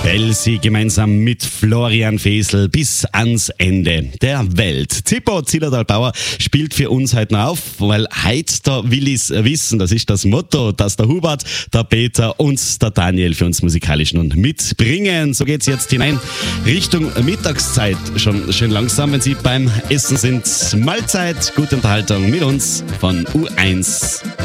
Belsi gemeinsam mit Florian Fesel bis ans Ende der Welt. Zippo Zillertal-Bauer spielt für uns heute noch auf, weil heute da will ich's wissen. Das ist das Motto, das der Hubert, der Peter und der Daniel für uns musikalisch nun mitbringen. So geht's jetzt hinein Richtung Mittagszeit. Schon schön langsam, wenn Sie beim Essen sind. Mahlzeit, gute Unterhaltung mit uns von U1.